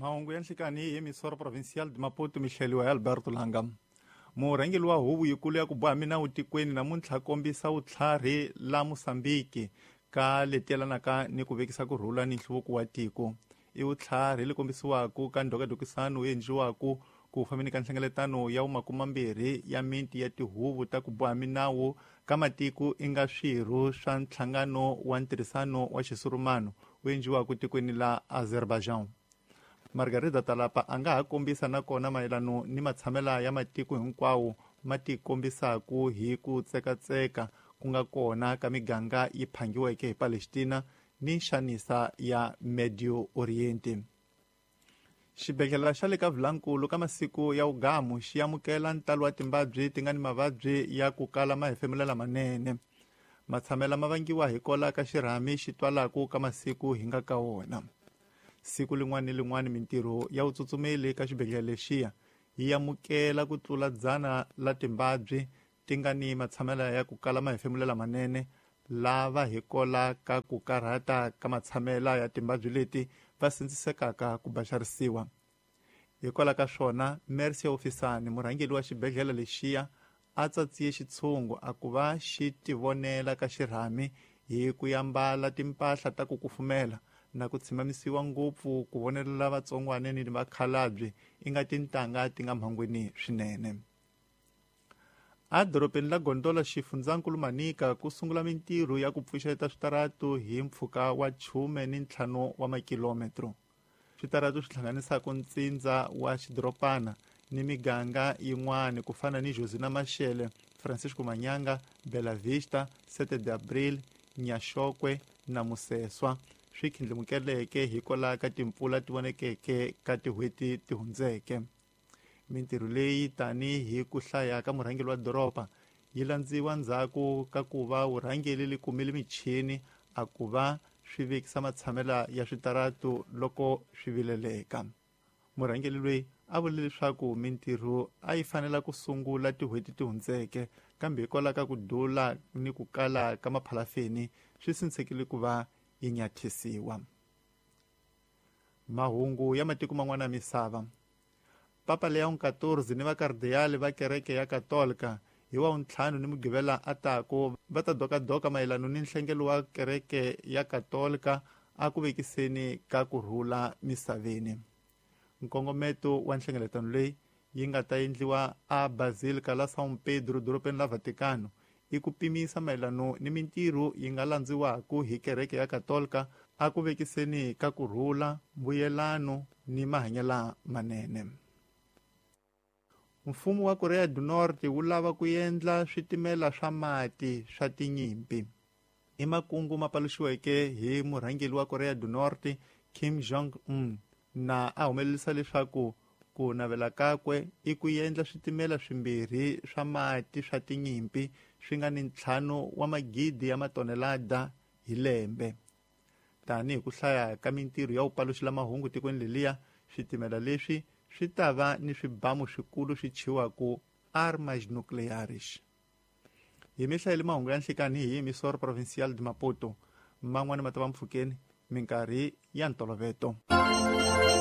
mahungu ya nhlikani hi emisora provincial de Maputo mihleliwa ya Alberto Langa. Murhangeli wa huvu yikulu ya ku boha minawu tikweni namuntlha a kombisa vutlhari la Mosambiki ka leti yelanaka ni ku vekisa kurhula ni nhluvuko wa tiko. I vutlhari li kombisiwaku ka ndokadokisano endliwaku ku fameni ka nhlengeletano ya 20 ya minti ya tihuvu ta ku boha minawu ka matiko i nga swirho swa ntlhangano wa ntirhisano wa xisurumano wu endliwaku tikweni la Azerbaijan. Margarida Talapa a nga ha kombisa na kona mayelano ni matshamela ya matiko hinkwawo ma tikombisaku hi ku tsekatseka ku nga kona ka miganga yi phangiweke hi Palestina ni nxanisa ya Medio Oriente. Xibedhlele xa le ka Vilankulu ka masiku ya ugamu xi amukela ntalo wa timbabyi ti nga ni mavabyi ya ku kala mahefemulela manene. Matshamela ma vangiwa hi kola ka xirhami xi twalaku ka masiku hi nga ka wona. Siku lin'wana ni lin'wana mintirho ya utsutsumeli ka xibedhlele lexiya yi amukela ku tlula 100 la timbabyi ti nga ni matshamela ya ku kala mahefemulela manene lava hi kola ka ku karhata ka matshamela ya timbabyi leti va sindzisekaka ku baxarisiwa. Hi kola ka swona Mercy Ofisani, murhangeli wa xibedhlele lexiya, a tsatsiye xitshungu a ku va xi tivonela ka xirhami hi ku yambala timpahla ta ku kufumela na ku tshimamisiwa ngopfu ku vonelela vatsongwana ni vakhalabyi i nga tintangha ti nga mhangweni swinene. A doropeni la Gondola xifundzakulu Manika ku sungula mintirho ya ku pfuxeta switaratu hi mpfhuka wa 15 wa makilometro. Switaratu swi hlanganisaka ntsindza wa xidoropana ni miganga yin'wana ku fana ni Josina Mashele, Francisco Manyanga, Bela Vista, 7 de Abril, Nyaxokwe na Museswa swi khindlimukeleke hi kola ka timpfula ti vonekeke ka tihweti ti hundzeke. Mintirho leyi tanihi ku hlaya ka murhangeli wa doropa yi landziwa ndzhaku ka ku va vurhangeli li kumile michini a ku va swi vekisa matshamela ya switaratu loko swi vileleka. Murhangeli loyi a vule leswaku mintirho a yi fanela ku sungula tihweti ti hundzeke, kambe hikola ka ku dula ni ku kala ka maphalafeni swi sindzekile ku va yi nyathisiwa. Mahungu ya matiko man'wana ya misava. Papa Leon 14 ni vakardiyali va kereke ya Katolika hi wa 5 ni mugqivela a tako va ta dokadoka mayelano ni nhlengelo wa kereke ya Katolika a ku vekiseni ka kurhula misaveni. Nkongometo wa nhlengeletano leyi yi nga ta endliwa a Basilica la São Pedro doropeni la Vatikano i ku pimisa mayelano ni mintirho yi nga landziwaku hi kereke ya Katolika a ku vekiseni ka kurhula, mbuyelano ni mahanyela manene. Mfumo wa Korea du Norte wu lava ku endla switimela swa mati swa tinyimpi. I makungu ma paluxiweke hi murhangeli wa Korea du Norte Kim Jong-un na a humelerisa leswaku ku navela kakwe i ku endla switimela swimbirhi swa mati swa tinyimpi swi nga ni 5 wa magidi ya matonelada hi lembe. Tanihi ku hlaya ka mintirho ya upaluxila mahungu tikweni leliya, switimela leswi swi ta va ni swibamu swikulu swi chiwaku armas nucleares. Hi mihlayeli mahungu ya nhlikani hi emisora provincial de Maputo, man'wani ma ta va mpfhukeni minkarhi ya ntolovelo.